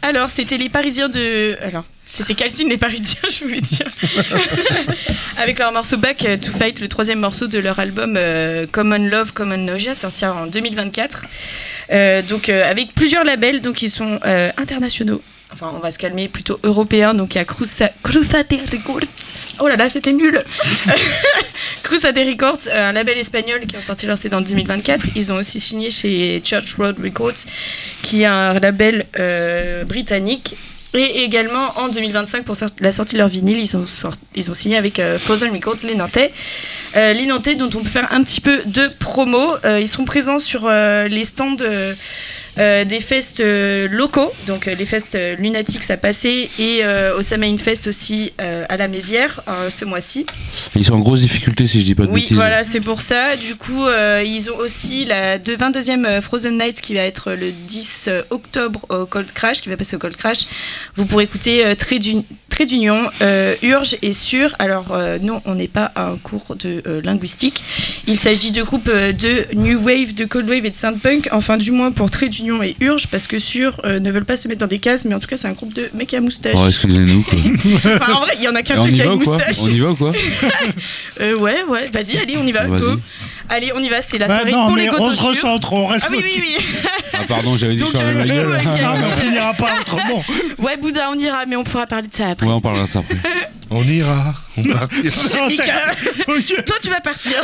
Alors, c'était les Parisiens de... Alors, c'était Calcine, les Parisiens, je voulais dire. Avec leur morceau Back to Fight, le 3e morceau de leur album Common Love, Common Nausea, sorti en 2024. Donc, avec plusieurs labels, donc ils sont internationaux. Enfin, on va se calmer, plutôt européens. Donc, il y a Cruzade Records. Oh là là, c'était nul. Cruzade Records, un label espagnol qui ont sorti leur CD en 2024. Ils ont aussi signé chez Church Road Records, qui est un label britannique. Et également, en 2025, pour la sortie de leur vinyle, ils ont signé avec Frozen Records, les Nantais. Les Nantais, dont on peut faire un petit peu de promo. Ils seront présents sur les stands... des fests locaux, donc les fests Lunatics à Passé et au Samain Fest aussi à la Mézières ce mois-ci. Ils sont en grosse difficulté si je dis pas de bêtises. Oui, voilà, c'est pour ça. Du coup, ils ont aussi la 22e Frozen Night qui va être le 10 octobre au Cold Crash, qui va passer au Cold Crash. Vous pourrez écouter Trait d'Union, Urge et Sûr. Alors non, on n'est pas à un cours de linguistique. Il s'agit de groupes de New Wave, de Cold Wave et de Soundpunk, enfin du moins pour Trait d'Union et Urge, parce que Sûr ne veulent pas se mettre dans des cases, mais en tout cas c'est un groupe de mecs à moustache. Oh, excusez-nous quoi. Enfin, en vrai, il y en a qu'un seul qui a une moustache. On y va ou quoi? Ouais, vas-y, allez, on y va. Go. Allez, on y va, c'est la soirée non, pour mais les Gotos. on se recentre, on reste. Ah oui. Ah pardon, j'avais dit que je fermais ma gueule. On finira pas autrement. Ouais, Bouddha, on ira, mais on pourra parler de ça après. Ouais, on parlera de ça après. On ira, on partira. Toi, tu vas partir.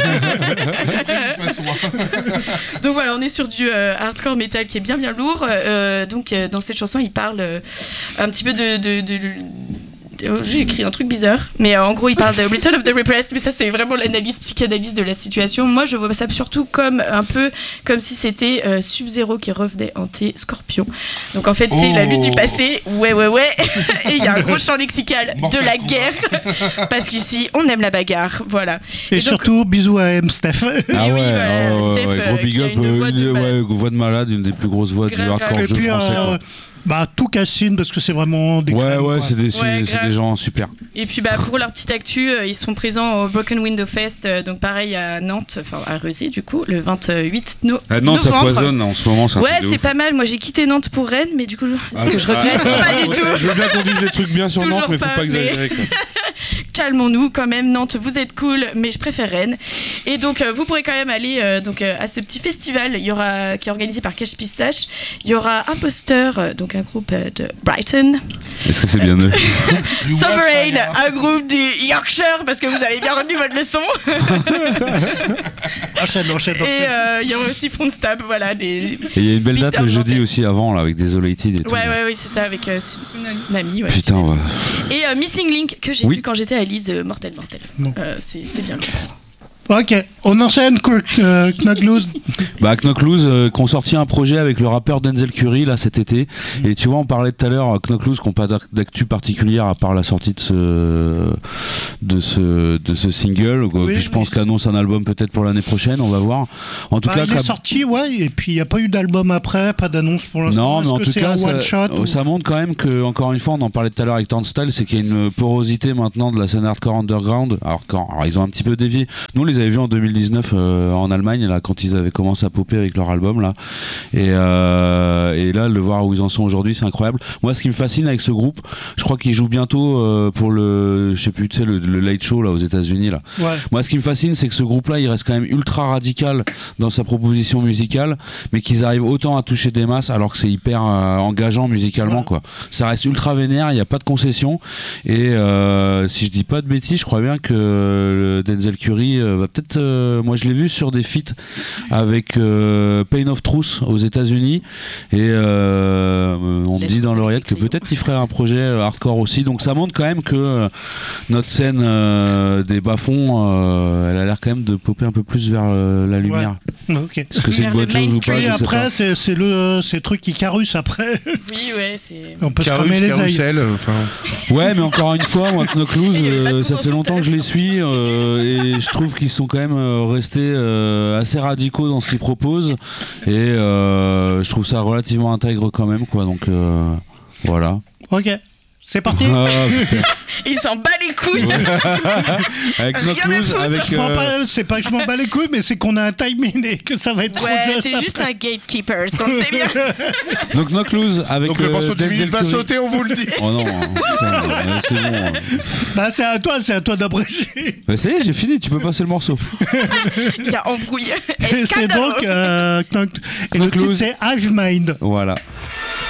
Donc voilà, on est sur du hardcore metal qui est bien lourd. Donc dans cette chanson, il parle un petit peu j'ai écrit un truc bizarre, mais en gros il parle de Return of the Repressed, mais ça c'est vraiment l'analyse psychanalyse de la situation. Moi je vois ça surtout comme un peu comme si c'était Sub-Zero qui revenait hanter Scorpion. Donc en fait c'est la lutte du passé, ouais et il y a un gros champ lexical de la guerre, parce qu'ici on aime la bagarre, voilà. Et donc, surtout bisous à M. Steph. Ah oui, voilà, Steph, gros big up, voix de malade, une des plus grosses voix du hardcore jeu français. Tout cassine parce que c'est vraiment des crèmes, c'est des gens super. Et puis pour leur petite actu, ils seront présents au Broken Window Fest, donc pareil à Nantes, enfin à Rezé du coup, le 28 novembre. À Nantes ça foisonne en ce moment, c'est pas mal. Moi j'ai quitté Nantes pour Rennes, mais du coup ce que je regrette pas du tout. Je veux bien qu'on dise des trucs bien sur Nantes, mais faut pas exagérer quoi. Calmons-nous quand même, Nantes vous êtes cool, mais je préfère Rennes. Et donc vous pourrez quand même aller à ce petit festival qui est organisé par Cache Pistache. Il y aura Imposteur, donc un groupe de Brighton. Est-ce que c'est bien eux? Sovereign, un groupe du Yorkshire, parce que vous avez bien retenu votre leçon. Enchaîne. Et il y aura aussi Frontstab, voilà. Et il y a une belle date le jeudi aussi avant, là, avec Desolated et tout. Ouais, c'est ça, avec Tsunami. Putain, ouais. Et Missing Link, que j'ai vu quand j'étais à Leeds, mortel. C'est bien le coup. Ok, on enchaîne Knock Loose. Knock Loose qui ont sorti un projet avec le rappeur Denzel Curry là cet été. Et tu vois, on parlait tout à l'heure Knock Loose qui n'ont pas d'actu particulière à part la sortie de ce single. Je pense qu'annonce un album peut-être pour l'année prochaine, on va voir. En tout cas, il est sorti, et puis il n'y a pas eu d'album après, pas d'annonce pour l'instant. Non, mais en tout cas, ça montre quand même que, encore une fois, on en parlait tout à l'heure avec Turnstile, c'est qu'il y a une porosité maintenant de la scène hardcore underground. Alors ils ont un petit peu dévié. Nous, on les avait vus en 2019 en Allemagne, là, quand ils avaient commencé à popper avec leur album là. Et là, le voir où ils en sont aujourd'hui, c'est incroyable. Moi, ce qui me fascine avec ce groupe, je crois qu'ils jouent bientôt pour le Late Show là aux États-Unis là. Ouais. Moi, ce qui me fascine, c'est que ce groupe-là, il reste quand même ultra radical dans sa proposition musicale, mais qu'ils arrivent autant à toucher des masses alors que c'est hyper engageant musicalement quoi. Ça reste ultra vénère, il n'y a pas de concession. Et si je dis pas de bêtises, je crois bien que Denzel Curry va peut-être, moi je l'ai vu sur des feats avec Pain of Truth aux États-Unis, et on me dit dans l'oreillette que peut-être il ferait un projet hardcore aussi. Donc ça montre quand même que notre scène des bas-fonds, elle a l'air quand même de popper un peu plus vers la lumière. Okay. Est-ce que c'est une bonne chose ou pas? Et après, c'est le truc qui carusse après. Oui, c'est. On peut se cramer les ailes. Ouais, mais encore une fois, moi, Knock Loose, ça fait longtemps que je les suis, et je trouve qu'ils sont quand même restés assez radicaux dans ce qu'ils proposent, et je trouve ça relativement intègre quand même, quoi. Donc voilà. Ok. C'est parti. Ah, putain. Il s'en bat les couilles. Avec Rien à Knockloose, foutre. avec. C'est pas que je m'en bats les couilles, mais c'est qu'on a un timing et que ça va être trop Ouais, juste. t'es juste un gatekeeper, on le sait bien. Donc Knockloose avec. Donc le morceau de 10 minutes va Curry. sauter, on vous le dit. Oh non, putain, c'est bon. Bah, c'est à toi d'abréger. Bah, ça y est, j'ai fini, tu peux passer le morceau. Il y a embrouille. Et c'est donc. Et le titre, c'est Hive Mind. Voilà.